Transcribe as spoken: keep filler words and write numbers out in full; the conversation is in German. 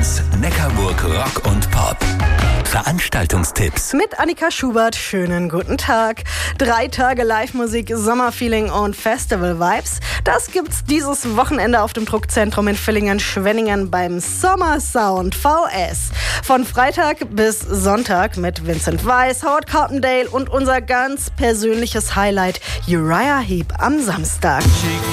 eins Neckarburg Rock und Pop. Veranstaltungstipps mit Annika Schubert. Schönen guten Tag. Drei Tage Live-Musik, Sommerfeeling und Festival-Vibes. Das gibt's dieses Wochenende auf dem Druckzentrum in Villingen-Schwenningen beim Sommersound V S. Von Freitag bis Sonntag mit Vincent Weiss, Howard Carpendale und unser ganz persönliches Highlight Uriah Heep am Samstag.